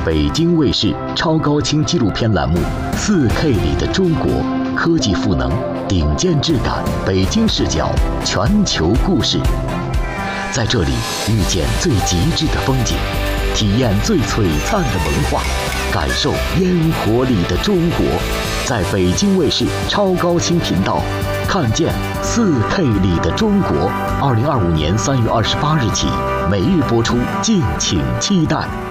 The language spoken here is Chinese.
北京卫视超高清纪录片栏目《4K 里的中国》，科技赋能，顶尖质感，北京视角，全球故事。在这里遇见最极致的风景，体验最璀璨的文化，感受烟火里的中国。在北京卫视超高清频道，看见4K 里的中国。2025年3月28日起，每日播出，敬请期待。